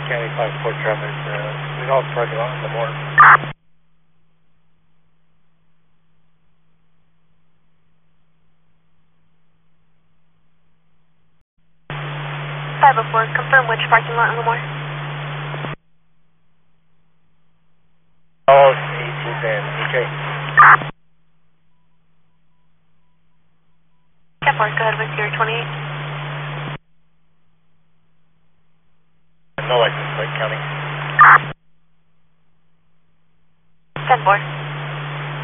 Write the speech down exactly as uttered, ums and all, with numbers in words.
County five four traffic, uh, we all parking lot in the morning. five oh four, confirm which parking lot in Lemoore? All eighteen and E J. ten four, go ahead with your twenty-eight. No license plate, county. ten four.